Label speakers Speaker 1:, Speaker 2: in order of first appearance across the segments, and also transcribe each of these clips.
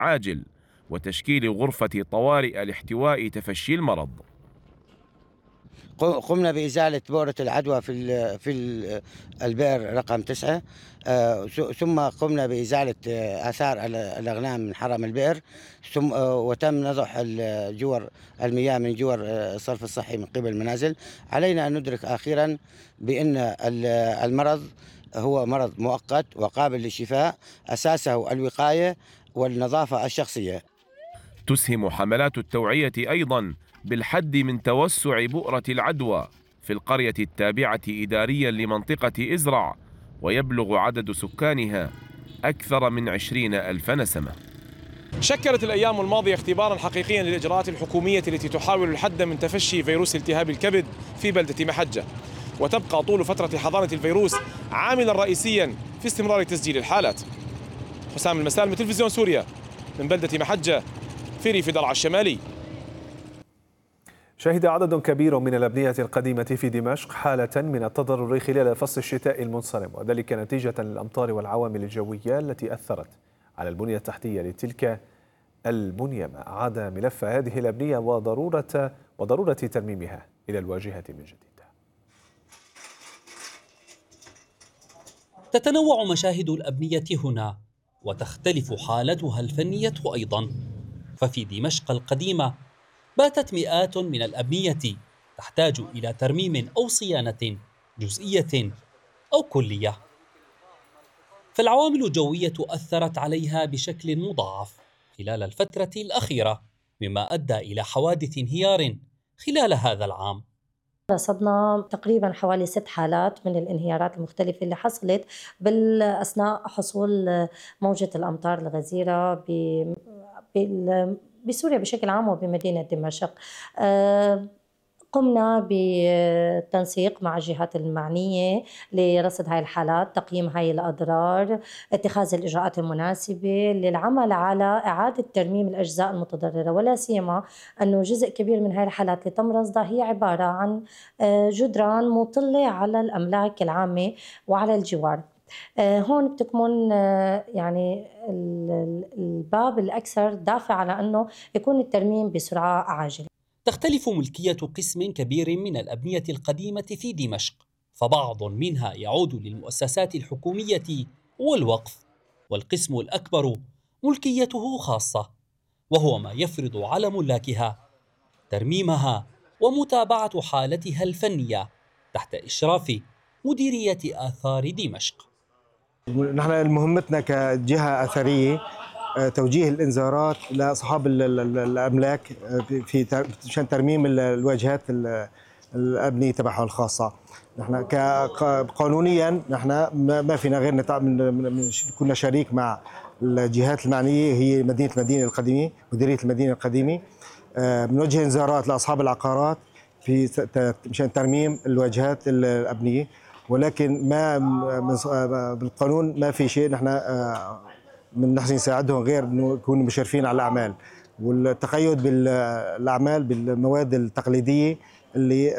Speaker 1: عاجل وتشكيل غرفة طوارئ لاحتواء تفشي المرض.
Speaker 2: قمنا بإزالة بؤرة العدوى في البئر رقم 9، ثم قمنا بإزالة آثار الأغنام من حرم البئر، ثم وتم نضح جور المياه من جور الصرف الصحي من قبل المنازل. علينا أن ندرك أخيرا بأن المرض هو مرض مؤقت وقابل للشفاء، أساسه الوقاية والنظافة الشخصية.
Speaker 1: تسهم حملات التوعية أيضا بالحد من توسع بؤرة العدوى في القرية التابعة إداريا لمنطقة إزرع، ويبلغ عدد سكانها أكثر من 20,000 نسمة.
Speaker 3: شكلت الأيام الماضية اختبارا حقيقيا للإجراءات الحكومية التي تحاول الحد من تفشي فيروس التهاب الكبد في بلدة محجة، وتبقى طول فترة حضانة الفيروس عاملا رئيسيا في استمرار تسجيل الحالات. حسام المسالم، تلفزيون سوريا، من بلدة محجة في ريف درعا الشمالي.
Speaker 4: شهد عدد كبير من الأبنية القديمة في دمشق حالة من التضرر خلال فصل الشتاء المنصرم، وذلك نتيجة للأمطار والعوامل الجوية التي أثرت على البنية التحتية لتلك المنيمة. عاد ملف هذه الأبنية وضرورة ترميمها إلى الواجهة من جديد.
Speaker 5: تتنوع مشاهد الأبنية هنا وتختلف حالتها الفنية أيضا، ففي دمشق القديمة باتت مئات من الأبنية تحتاج إلى ترميم أو صيانة جزئية أو كلية، فالعوامل الجوية أثرت عليها بشكل مضاعف خلال الفترة الأخيرة، مما أدى إلى حوادث انهيار خلال هذا العام.
Speaker 6: رصدنا تقريبا حوالي 6 حالات من الانهيارات المختلفة اللي حصلت أثناء حصول موجة الأمطار الغزيرة بسوريا بشكل عام وبمدينة دمشق. قمنا بالتنسيق مع الجهات المعنية لرصد هاي الحالات، تقييم هاي الأضرار، اتخاذ الإجراءات المناسبة للعمل على إعادة ترميم الأجزاء المتضررة، ولا سيما أنه جزء كبير من هاي الحالات اللي تم رصدها هي عبارة عن جدران مطلة على الأملاك العامة وعلى الجوار. هون بتكمن يعني الباب الأكثر دافع على أنه يكون الترميم بسرعة عاجلة.
Speaker 5: تختلف ملكية قسم كبير من الأبنية القديمة في دمشق، فبعض منها يعود للمؤسسات الحكومية والوقف، والقسم الأكبر ملكيته خاصة، وهو ما يفرض على ملاكها ترميمها ومتابعة حالتها الفنية تحت إشراف مديرية آثار دمشق.
Speaker 7: نحن مهمتنا كجهة أثرية توجيه الإنذارات لأصحاب الأملاك مشان ترميم الواجهات الأبنية تبعها الخاصة. نحن قانونيا نحن ما فينا غير كنا شريك مع الجهات المعنية، هي مدينة القديمة، مديرية المدينة القديمة، بنوجه إنذارات لأصحاب العقارات مشان ترميم الواجهات الأبنية، ولكن ما بالقانون ما في شيء نحن نحن نساعدهم غير انه يكونوا مشرفين على الاعمال، والتقيد بالاعمال بالمواد التقليديه اللي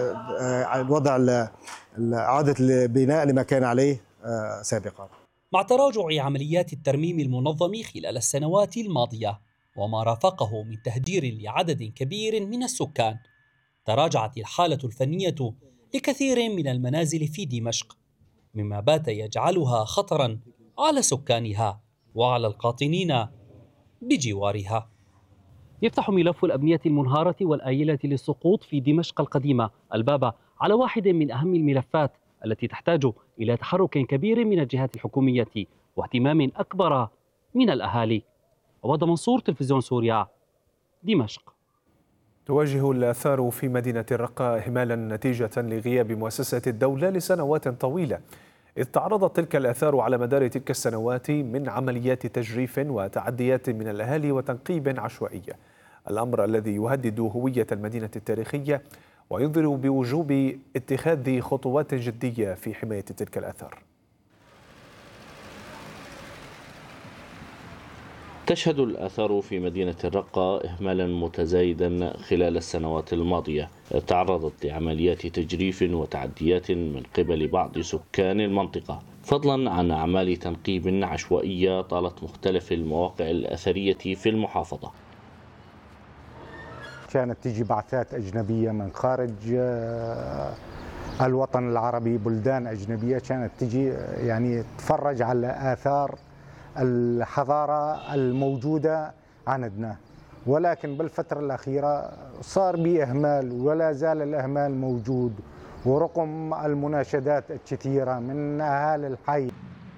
Speaker 7: وضع اعاده البناء لما كان عليه سابقا.
Speaker 5: مع تراجع عمليات الترميم المنظم خلال السنوات الماضيه وما رافقه من تهجير لعدد كبير من السكان، تراجعت الحاله الفنيه لكثير من المنازل في دمشق، مما بات يجعلها خطرا على سكانها وعلى القاطنين بجوارها. يفتح ملف الأبنية المنهارة والآيلة للسقوط في دمشق القديمة الباب على واحد من أهم الملفات التي تحتاج إلى تحرك كبير من الجهات الحكومية واهتمام أكبر من الأهالي. عواد منصور، تلفزيون سوريا، دمشق.
Speaker 4: تواجه الآثار في مدينة الرقة إهمالا نتيجة لغياب مؤسسة الدولة لسنوات طويلة، إذ تعرضت تلك الآثار على مدار تلك السنوات من عمليات تجريف وتعديات من الأهالي وتنقيب عشوائي، الأمر الذي يهدد هوية المدينة التاريخية وينذر بوجوب اتخاذ خطوات جدية في حماية تلك الآثار.
Speaker 8: تشهد الآثار في مدينة الرقة إهمالا متزايدا خلال السنوات الماضية، تعرضت لعمليات تجريف وتعديات من قبل بعض سكان المنطقة، فضلا عن أعمال تنقيب عشوائية طالت مختلف المواقع الأثرية في المحافظة.
Speaker 9: كانت تجي بعثات أجنبية من خارج الوطن العربي، بلدان أجنبية كانت تجي يعني تتفرج على آثار الحضارة الموجودة عندنا، ولكن بالفترة الأخيرة صار بإهمال ولا زال الإهمال موجود، ورغم المناشدات الكثيرة من أهالي الحي.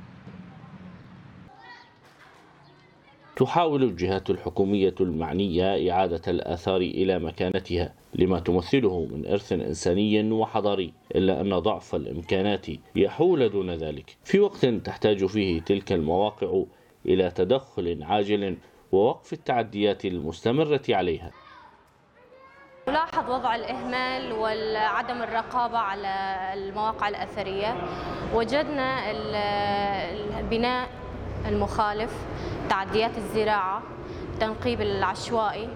Speaker 8: تحاول الجهات الحكومية المعنية إعادة الآثار إلى مكانتها لما تمثله من إرث إنساني وحضاري، إلا أن ضعف الإمكانات يحول دون ذلك في وقت تحتاج فيه تلك المواقع إلى تدخل عاجل ووقف التعديات المستمرة عليها.
Speaker 10: نلاحظ وضع الإهمال وعدم الرقابة على المواقع الأثرية. وجدنا البناء المخالف، تعديات الزراعة، التنقيب العشوائي،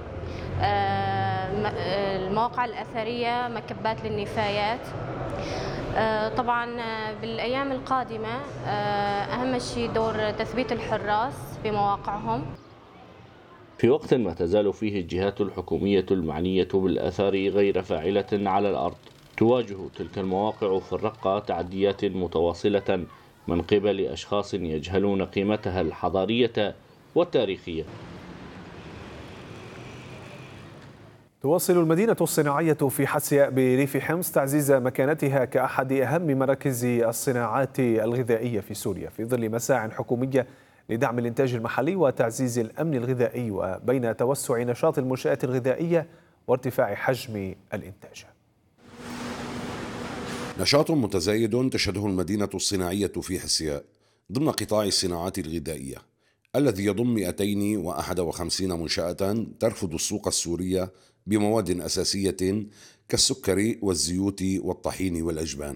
Speaker 10: المواقع الأثرية، مكبات للنفايات. طبعا بالأيام القادمة أهم شيء دور تثبيت الحراس بمواقعهم.
Speaker 8: في وقت ما تزال فيه الجهات الحكومية المعنية بالآثار غير فاعلة على الأرض، تواجه تلك المواقع في الرقة تعديات متواصلة من قبل أشخاص يجهلون قيمتها الحضارية والتاريخية.
Speaker 4: تواصل المدينة الصناعية في حسياء بريف حمص تعزيز مكانتها كأحد أهم مراكز الصناعات الغذائية في سوريا في ظل مساع حكومية لدعم الإنتاج المحلي وتعزيز الأمن الغذائي، وبين توسع نشاط المنشآت الغذائية وارتفاع حجم الإنتاج.
Speaker 11: نشاط متزايد تشهده المدينة الصناعية في حسياء ضمن قطاع الصناعات الغذائية الذي يضم 251 منشأة ترفض السوق السورية بمواد أساسية كالسكر والزيوت والطحين والأجبان.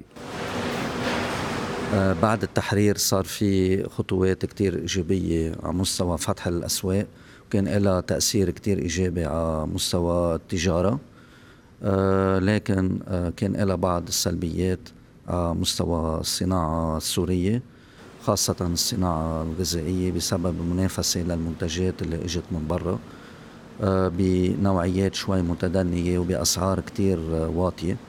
Speaker 12: بعد التحرير صار في خطوات كتير إيجابية على مستوى فتح الأسواق، وكان لها تأثير كتير إيجابي على مستوى التجارة، لكن كان لها بعض السلبيات على مستوى الصناعة السورية، خاصة الصناعة الغذائية بسبب المنافسة للمنتجات اللي اجت من برا بنوعيات شوي متدنية وبأسعار كتير واطية.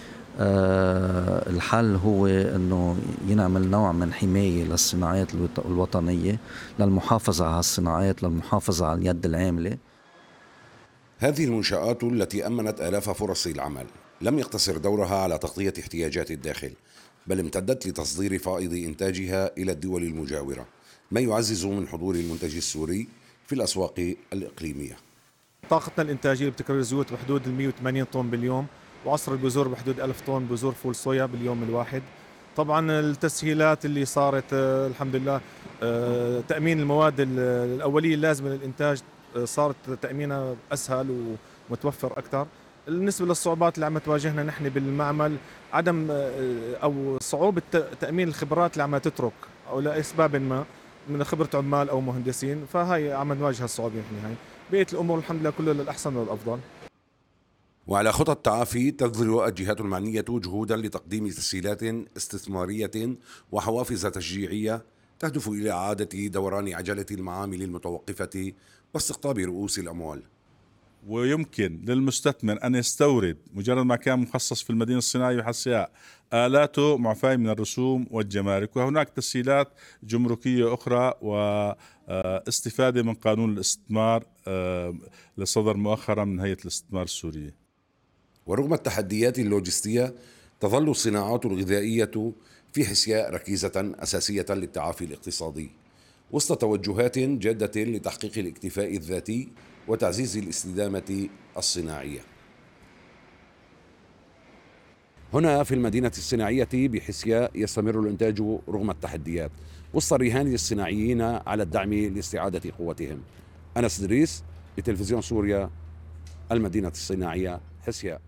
Speaker 12: الحل هو أنه ينعمل نوع من حماية للصناعات الوطنية، للمحافظة على الصناعات، للمحافظة على اليد العاملة.
Speaker 11: هذه المنشآت التي أمنت آلاف فرص العمل لم يقتصر دورها على تغطية احتياجات الداخل، بل امتدت لتصدير فائض إنتاجها إلى الدول المجاورة، ما يعزز من حضور المنتج السوري في الأسواق الإقليمية.
Speaker 13: طاقتنا الإنتاجية بتكرر الزيوت بحدود 180 طن باليوم، وعصر البذور بحدود 1000 طن بذور فول صويا باليوم الواحد. طبعا التسهيلات اللي صارت الحمد لله، تأمين المواد الأولية اللازمة للإنتاج صارت تأمينها أسهل ومتوفر أكثر. بالنسبة للصعوبات اللي عم تواجهنا نحن بالمعمل، عدم أو صعوبة تأمين الخبرات اللي عم تترك أو لأسباب ما من خبرة عمال أو مهندسين، فهي عم نواجه الصعوبة نحن. هاي بقية الأمور الحمد لله كله للأحسن والأفضل.
Speaker 11: وعلى خطى التعافي تبذل الجهات المعنية جهودا لتقديم تسهيلات استثمارية وحوافز تشجيعية تهدف إلى إعادة دوران عجلة المعامل المتوقفة واستقطاب رؤوس الأموال.
Speaker 14: ويمكن للمستثمر أن يستورد مجرد ما كان مخصص في المدينة الصناعية وحسياء آلاته معفاة من الرسوم والجمارك، وهناك تسهيلات جمركية أخرى واستفادة من قانون الاستثمار لصدر مؤخرا من هيئة الاستثمار السورية.
Speaker 11: ورغم التحديات اللوجستية تظل الصناعات الغذائية في حسياء ركيزة أساسية للتعافي الاقتصادي وسط توجهات جادة لتحقيق الاكتفاء الذاتي وتعزيز الاستدامة الصناعية. هنا في المدينة الصناعية بحسياء يستمر الإنتاج رغم التحديات وسط الرهان الصناعيين على الدعم لاستعادة قوتهم. أنس إدريس لتلفزيون سوريا، المدينة الصناعية حسياء.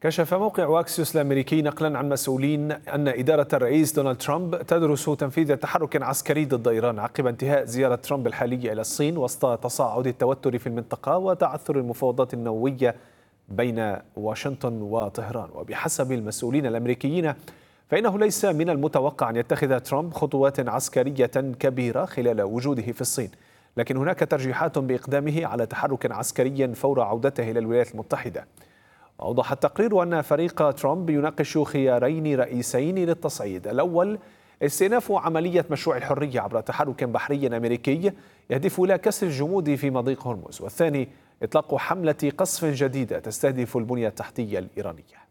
Speaker 4: كشف موقع واكسيوس الأمريكي نقلا عن مسؤولين أن إدارة الرئيس دونالد ترامب تدرس تنفيذ تحرك عسكري ضد إيران عقب انتهاء زيارة ترامب الحالية إلى الصين وسط تصاعد التوتر في المنطقة وتعثر المفاوضات النووية بين واشنطن وطهران. وبحسب المسؤولين الأمريكيين فإنه ليس من المتوقع أن يتخذ ترامب خطوات عسكرية كبيرة خلال وجوده في الصين، لكن هناك ترجيحات بإقدامه على تحرك عسكري فور عودته إلى الولايات المتحدة. أوضح التقرير أن فريق ترامب يناقش خيارين رئيسين للتصعيد: الأول استئناف عملية مشروع الحرية عبر تحرك بحري أمريكي يهدف إلى كسر الجمود في مضيق هرمز، والثاني إطلاق حملة قصف جديدة تستهدف البنية التحتية الإيرانية.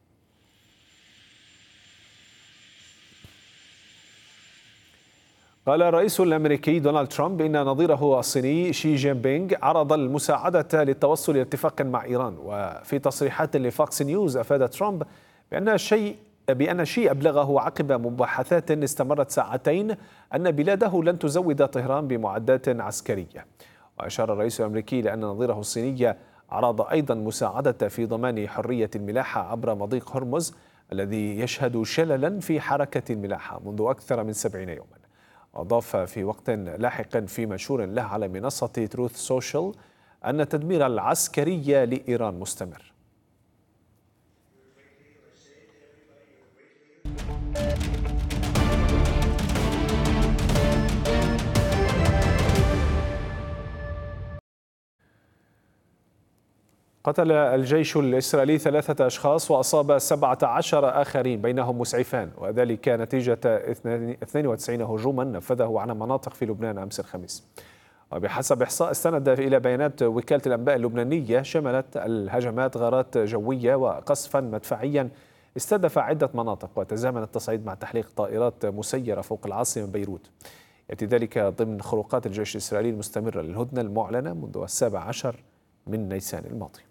Speaker 4: قال الرئيس الأمريكي دونالد ترامب إن نظيره الصيني شي جين بينغ عرض المساعدة للتوصل إلى اتفاق مع إيران. وفي تصريحات لفاكس نيوز أفاد ترامب بأن شي أبلغه عقب مباحثات استمرت ساعتين أن بلاده لن تزود طهران بمعدات عسكرية. وأشار الرئيس الأمريكي إلى أن نظيره الصيني عرض أيضا مساعدة في ضمان حرية الملاحة عبر مضيق هرمز الذي يشهد شللا في حركة الملاحة منذ أكثر من 70 يوما. أضاف في وقت لاحق في منشور له على منصة تروث سوشيال أن التدمير العسكري لإيران مستمر. قتل الجيش الإسرائيلي 3 أشخاص وأصاب 17 آخرين بينهم مسعفان، وذلك نتيجة 92 هجوما نفذه على مناطق في لبنان أمس الخميس. وبحسب إحصاء استند إلى بيانات وكالة الأنباء اللبنانية شملت الهجمات غارات جوية وقصفا مدفعيا استهدف عدة مناطق، وتزامن التصعيد مع تحليق طائرات مسيرة فوق العاصمة بيروت. يأتي ذلك ضمن خروقات الجيش الإسرائيلي المستمرة للهدنة المعلنة منذ 17 من نيسان الماضي.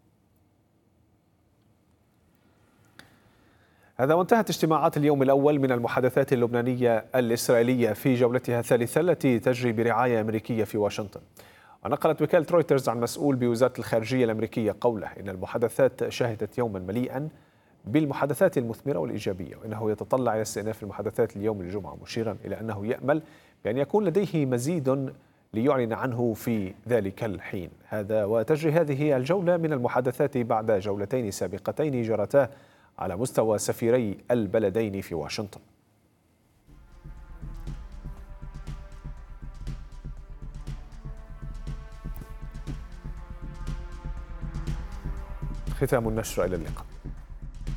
Speaker 4: هذا وانتهت اجتماعات اليوم الأول من المحادثات اللبنانية الإسرائيلية في جولتها الثالثة التي تجري برعاية أمريكية في واشنطن. ونقلت وكالة رويترز عن مسؤول بوزارة الخارجية الأمريكية قوله إن المحادثات شهدت يوما مليئا بالمحادثات المثمرة والإيجابية، وإنه يتطلع إلى استئناف المحادثات اليوم الجمعة، مشيرا إلى أنه يأمل بأن يكون لديه مزيد ليعلن عنه في ذلك الحين. هذا وتجري هذه الجولة من المحادثات بعد جولتين سابقتين جرتا على مستوى سفيري البلدين في واشنطن. ختام النشر، إلى اللقاء.